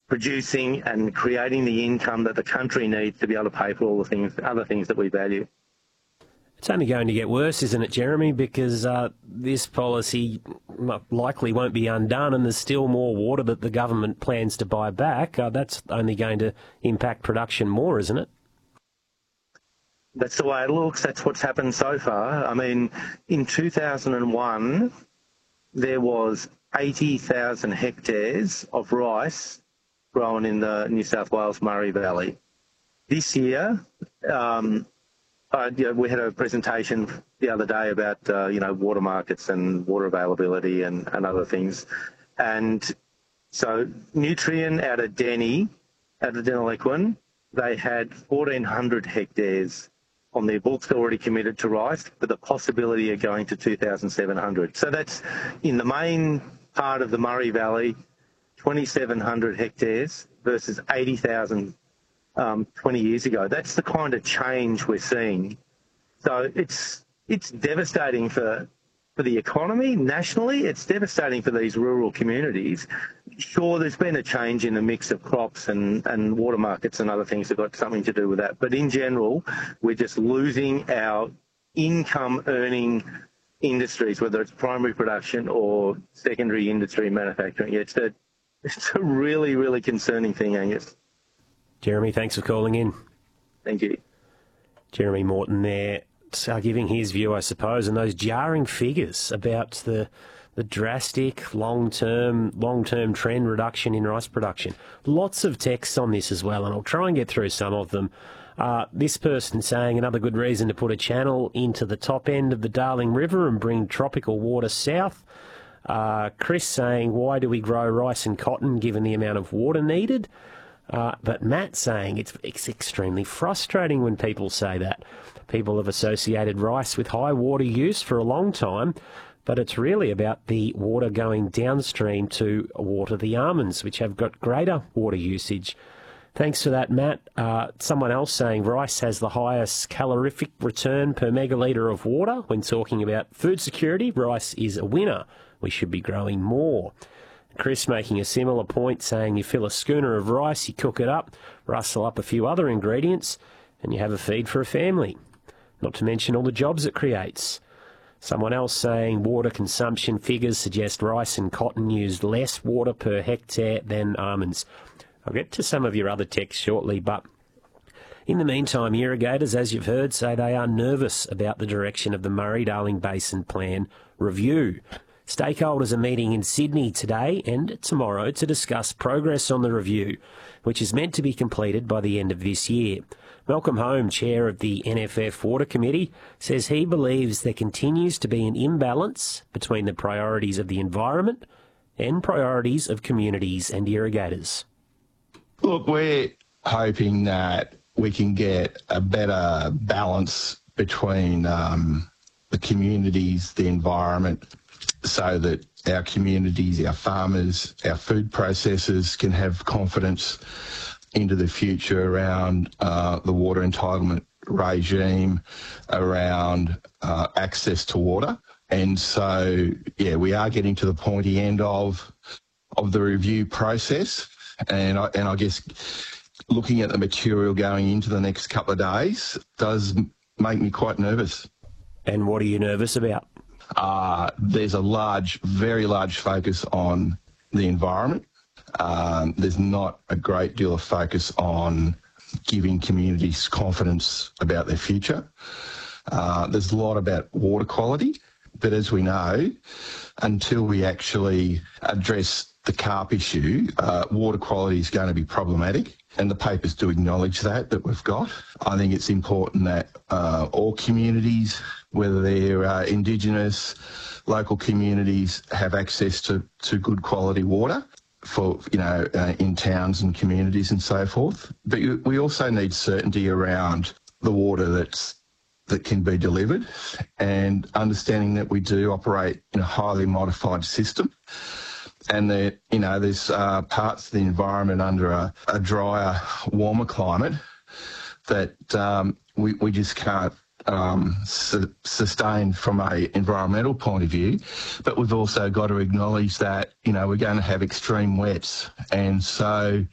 producing and creating the income that the country needs to be able to pay for all the things, other things that we value. It's only going to get worse, isn't it, Jeremy? Because this policy likely won't be undone, and there's still more water that the government plans to buy back. That's only going to impact production more, isn't it? That's the way it looks. That's what's happened so far. I mean, in 2001, there was 80,000 hectares of rice grown in the New South Wales Murray Valley. This year, we had a presentation the other day about, water markets and water availability and other things. And so Nutrien out of Denny, out of Deniliquin, they had 1,400 hectares on their books already committed to rice, with the possibility of going to 2,700. So that's in the main part of the Murray Valley, 2,700 hectares versus 80,000 20 years ago. That's the kind of change we're seeing. So it's devastating for the economy nationally. It's devastating for these rural communities. Sure, there's been a change in the mix of crops and water markets and other things that got something to do with that. But in general, we're just losing our income-earning industries, whether it's primary production or secondary industry manufacturing. It's a really, really concerning thing, Angus. Jeremy, thanks for calling in. Thank you. Jeremy Morton there, giving his view, I suppose, and those jarring figures about the drastic long-term trend reduction in rice production. Lots of texts on this as well, and I'll try and get through some of them. This person saying another good reason to put a channel into the top end of the Darling River and bring tropical water south. Chris saying, why do we grow rice and cotton given the amount of water needed? But Matt saying it's extremely frustrating when people say that. People have associated rice with high water use for a long time, but it's really about the water going downstream to water the almonds, which have got greater water usage. Thanks for that, Matt. Someone else saying rice has the highest calorific return per megalitre of water. When talking about food security, rice is a winner. We should be growing more. Chris making a similar point, saying you fill a schooner of rice, you cook it up, rustle up a few other ingredients, and you have a feed for a family. Not to mention all the jobs it creates. Someone else saying water consumption figures suggest rice and cotton use less water per hectare than almonds. I'll get to some of your other texts shortly, but in the meantime, irrigators, as you've heard, say they are nervous about the direction of the Murray-Darling Basin Plan review. Stakeholders are meeting in Sydney today and tomorrow to discuss progress on the review, which is meant to be completed by the end of this year. Malcolm Home, chair of the NFF Water Committee, says he believes there continues to be an imbalance between the priorities of the environment and priorities of communities and irrigators. Look, we're hoping that we can get a better balance between the communities, the environment, so that our communities, our farmers, our food processors can have confidence into the future around the water entitlement regime, around access to water. And so, we are getting to the pointy end of the review process. And I guess looking at the material going into the next couple of days does make me quite nervous. And what are you nervous about? There's a very large focus on the environment. There's not a great deal of focus on giving communities confidence about their future. There's a lot about water quality, but as we know, until we actually address the carp issue, water quality is going to be problematic, and the papers do acknowledge that we've got. I think it's important that all communities, whether they're Indigenous, local communities, have access to good quality water for, in towns and communities and so forth. But we also need certainty around the water that can be delivered, and understanding that we do operate in a highly modified system, and that, there's parts of the environment under a drier, warmer climate that we just can't sustain from an environmental point of view. But we've also got to acknowledge that, we're going to have extreme wets. And so